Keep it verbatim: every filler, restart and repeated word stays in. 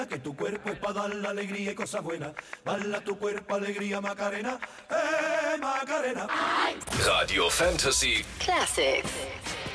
Que tu cuerpo es para dar la alegría y cosas buenas. Bala tu cuerpo, alegría, Macarena. Eh, Macarena. Radio Fantasy Classics.